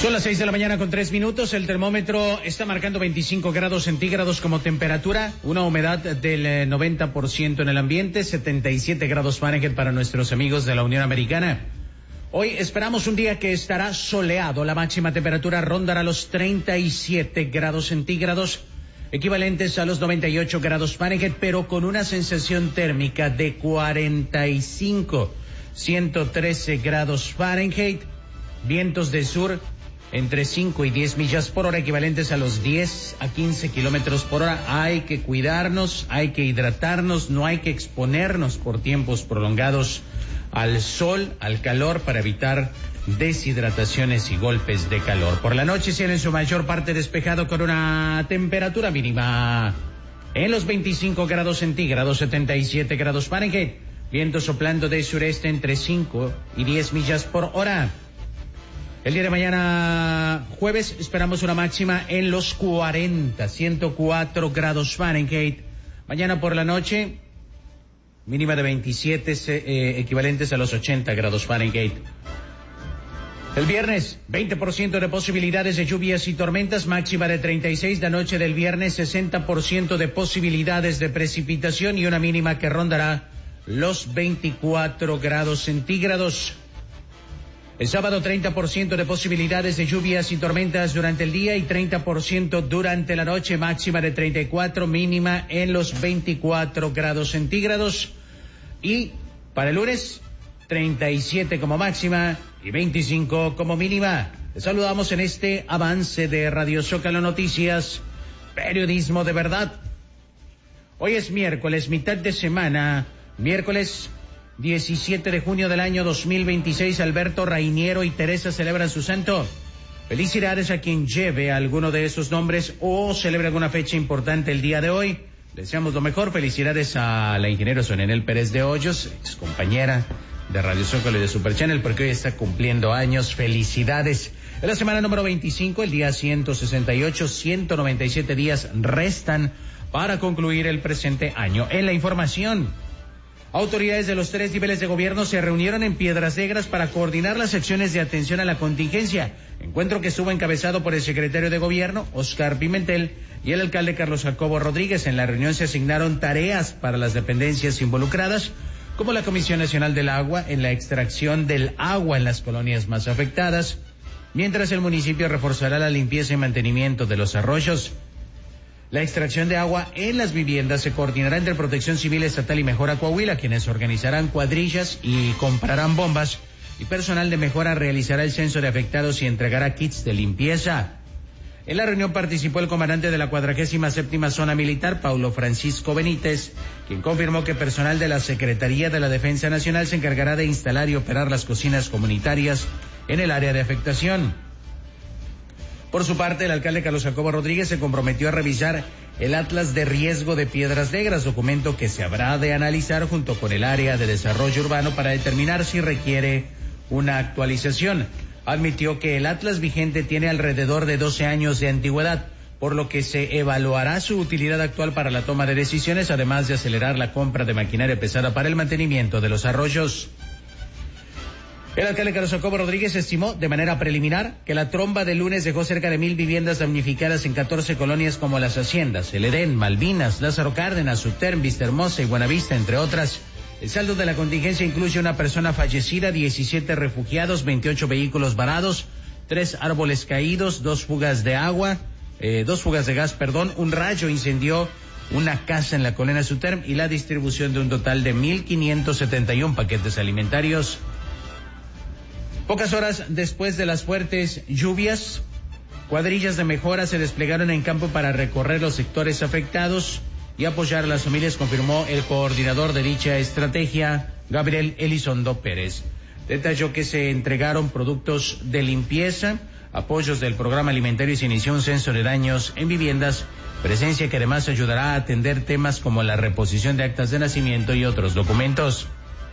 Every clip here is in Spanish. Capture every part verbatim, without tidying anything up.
Son las seis de la mañana con tres minutos. El termómetro está marcando veinticinco grados centígrados como temperatura, una humedad del noventa por ciento en el ambiente, setenta y siete grados Fahrenheit para nuestros amigos de la Unión Americana. Hoy esperamos un día que estará soleado. La máxima temperatura rondará los treinta y siete grados centígrados, equivalentes a los noventa y ocho grados Fahrenheit, pero con una sensación térmica de cuarenta y cinco, ciento trece grados Fahrenheit. Vientos de sur entre cinco y diez millas por hora, equivalentes a los diez a quince kilómetros por hora. Hay que cuidarnos, hay que hidratarnos, no hay que exponernos por tiempos prolongados al sol, al calor, para evitar deshidrataciones y golpes de calor. Por la noche, cielo en su mayor parte despejado con una temperatura mínima en los veinticinco grados centígrados, setenta y siete grados Fahrenheit. Viento soplando de sureste entre cinco y diez millas por hora. El día de mañana, jueves, esperamos una máxima en los cuarenta, ciento cuatro grados Fahrenheit. Mañana por la noche, mínima de veintisiete, eh, equivalentes a los ochenta grados Fahrenheit. El viernes, veinte por ciento de posibilidades de lluvias y tormentas, máxima de treinta y seis. La noche del viernes, sesenta por ciento de posibilidades de precipitación y una mínima que rondará los veinticuatro grados centígrados. El sábado, treinta por ciento de posibilidades de lluvias y tormentas durante el día y treinta por ciento durante la noche, máxima de treinta y cuatro, mínima en los veinticuatro grados centígrados. Y para el lunes, treinta y siete como máxima y veinticinco como mínima. Les saludamos en este avance de Radio Zócalo Noticias, periodismo de verdad. Hoy es miércoles, mitad de semana, miércoles diecisiete de junio del año dos mil veintiséis. Alberto, Rainiero y Teresa celebran su santo. Felicidades a quien lleve alguno de esos nombres o celebre alguna fecha importante el día de hoy. Deseamos lo mejor. Felicidades a la ingeniera Sonenel Pérez de Hoyos, ex compañera de Radio Zócalo y de Super Channel, porque hoy está cumpliendo años. Felicidades. En la semana número veinticinco, el día ciento sesenta y ocho, ciento noventa y siete días restan para concluir el presente año. En la información, autoridades de los tres niveles de gobierno se reunieron en Piedras Negras para coordinar las acciones de atención a la contingencia. Encuentro que estuvo encabezado por el secretario de Gobierno, Oscar Pimentel, y el alcalde Carlos Jacobo Rodríguez. En la reunión se asignaron tareas para las dependencias involucradas, como la Comisión Nacional del Agua, en la extracción del agua en las colonias más afectadas, mientras el municipio reforzará la limpieza y mantenimiento de los arroyos. La extracción de agua en las viviendas se coordinará entre Protección Civil Estatal y Mejora Coahuila, quienes organizarán cuadrillas y comprarán bombas, y personal de Mejora realizará el censo de afectados y entregará kits de limpieza. En la reunión participó el comandante de la cuadragésima séptima Zona Militar, Paulo Francisco Benítez, quien confirmó que personal de la Secretaría de la Defensa Nacional se encargará de instalar y operar las cocinas comunitarias en el área de afectación. Por su parte, el alcalde Carlos Jacobo Rodríguez se comprometió a revisar el Atlas de Riesgo de Piedras Negras, documento que se habrá de analizar junto con el área de desarrollo urbano para determinar si requiere una actualización. Admitió que el Atlas vigente tiene alrededor de doce años de antigüedad, por lo que se evaluará su utilidad actual para la toma de decisiones, además de acelerar la compra de maquinaria pesada para el mantenimiento de los arroyos. El alcalde Carlos Jacobo Rodríguez estimó de manera preliminar que la tromba de lunes dejó cerca de mil viviendas damnificadas en catorce colonias como Las Haciendas, El Edén, Malvinas, Lázaro Cárdenas, Suterm, Vista Hermosa y Buenavista, entre otras. El saldo de la contingencia incluye una persona fallecida, diecisiete refugiados, veintiocho vehículos varados, tres árboles caídos, dos fugas de agua, eh, dos fugas de gas, perdón, un rayo incendió una casa en la colonia Suterm y la distribución de un total de mil quinientos setenta y uno paquetes alimentarios. Pocas horas después de las fuertes lluvias, cuadrillas de Mejora se desplegaron en campo para recorrer los sectores afectados y apoyar a las familias, confirmó el coordinador de dicha estrategia, Gabriel Elizondo Pérez. Detalló que se entregaron productos de limpieza, apoyos del programa alimentario y se inició un censo de daños en viviendas, presencia que además ayudará a atender temas como la reposición de actas de nacimiento y otros documentos.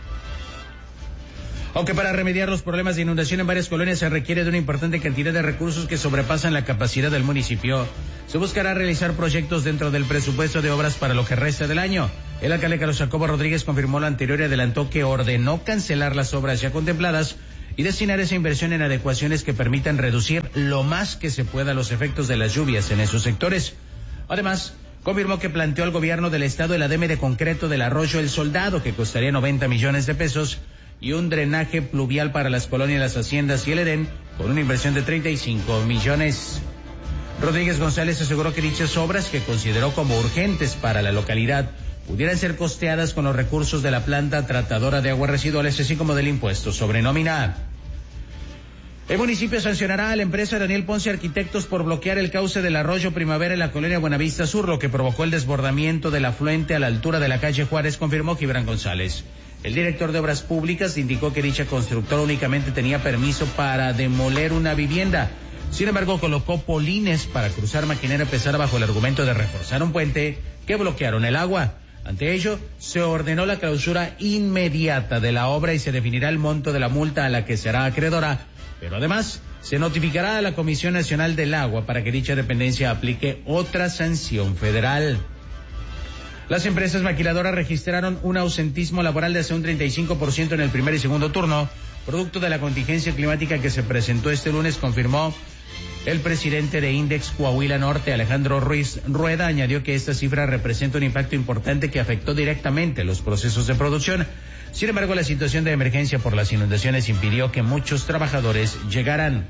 Aunque para remediar los problemas de inundación en varias colonias se requiere de una importante cantidad de recursos que sobrepasan la capacidad del municipio, se buscará realizar proyectos dentro del presupuesto de obras para lo que resta del año. El alcalde Carlos Jacobo Rodríguez confirmó lo anterior y adelantó que ordenó cancelar las obras ya contempladas y destinar esa inversión en adecuaciones que permitan reducir lo más que se pueda los efectos de las lluvias en esos sectores. Además, confirmó que planteó al gobierno del estado el ademe de concreto del arroyo El Soldado, que costaría noventa millones de pesos, y un drenaje pluvial para las colonias Las Haciendas y el Edén, con una inversión de treinta y cinco millones. Rodríguez González aseguró que dichas obras, que consideró como urgentes para la localidad, pudieran ser costeadas con los recursos de la planta tratadora de aguas residuales, así como del impuesto sobre nómina. El municipio sancionará a la empresa Daniel Ponce Arquitectos por bloquear el cauce del arroyo Primavera en la colonia Buenavista Sur, lo que provocó el desbordamiento del afluente a la altura de la calle Juárez, confirmó Gibran González. El director de Obras Públicas indicó que dicha constructora únicamente tenía permiso para demoler una vivienda. Sin embargo, colocó polines para cruzar maquinaria pesada bajo el argumento de reforzar un puente que bloquearon el agua. Ante ello, se ordenó la clausura inmediata de la obra y se definirá el monto de la multa a la que será acreedora. Pero además, se notificará a la Comisión Nacional del Agua para que dicha dependencia aplique otra sanción federal. Las empresas maquiladoras registraron un ausentismo laboral de hasta un treinta y cinco por ciento en el primer y segundo turno, producto de la contingencia climática que se presentó este lunes, confirmó el presidente de Index Coahuila Norte, Alejandro Ruiz Rueda. Añadió que esta cifra representa un impacto importante que afectó directamente los procesos de producción. Sin embargo, la situación de emergencia por las inundaciones impidió que muchos trabajadores llegaran.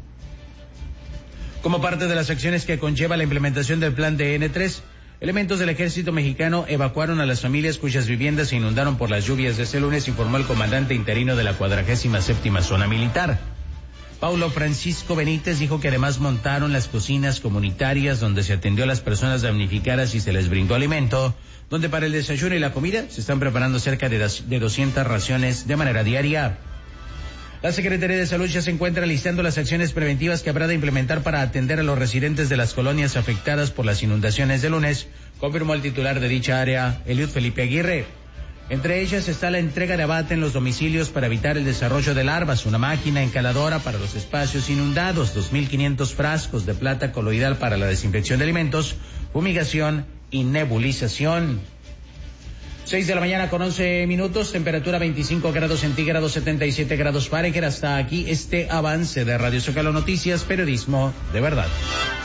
Como parte de las acciones que conlleva la implementación del plan de N tres, elementos del ejército mexicano evacuaron a las familias cuyas viviendas se inundaron por las lluvias de este lunes, informó el comandante interino de la cuadragésima séptima zona militar. Paulo Francisco Benítez dijo que además montaron las cocinas comunitarias donde se atendió a las personas damnificadas y se les brindó alimento, donde para el desayuno y la comida se están preparando cerca de doscientas raciones de manera diaria. La Secretaría de Salud ya se encuentra listando las acciones preventivas que habrá de implementar para atender a los residentes de las colonias afectadas por las inundaciones de lunes, confirmó el titular de dicha área, Eliud Felipe Aguirre. Entre ellas está la entrega de abate en los domicilios para evitar el desarrollo de larvas, una máquina encaladora para los espacios inundados, dos mil quinientos frascos de plata coloidal para la desinfección de alimentos, fumigación y nebulización. seis de la mañana con once minutos, temperatura veinticinco grados centígrados, setenta y siete grados Fahrenheit. Hasta aquí este avance de Radio Zócalo Noticias, periodismo de verdad.